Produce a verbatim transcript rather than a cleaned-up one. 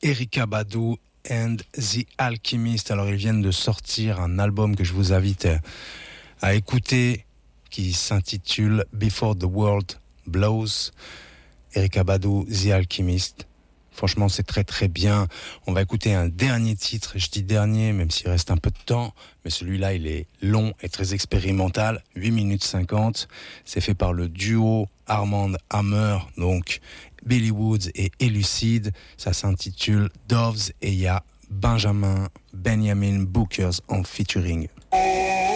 Erykah Badu and The Alchemist. Alors ils viennent de sortir un album que je vous invite à écouter qui s'intitule Before the World Blows. Erykah Badu, The Alchemist. Franchement, c'est très très bien. On va écouter un dernier titre. Je dis dernier, même s'il reste un peu de temps. Mais celui-là, il est long et très expérimental. huit minutes cinquante. C'est fait par le duo Armand Hammer, donc Billy Woods et Elucide. Ça s'intitule Doves et il y a Benjamin Benjamin Bookers en featuring.